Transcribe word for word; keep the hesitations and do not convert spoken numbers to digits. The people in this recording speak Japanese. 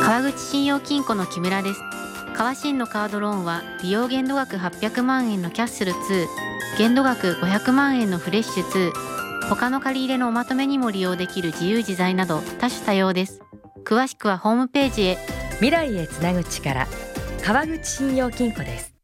川口信用金庫の木村です。川信のカードローンは利用限度額はっぴゃくまんえんのキャッスルツー、限度額ごひゃくまんえんのフレッシュツー、他の借り入れのおまとめにも利用できる自由自在など多種多様です。詳しくはホームページへ。 未来へつなぐ力、川口信用金庫です。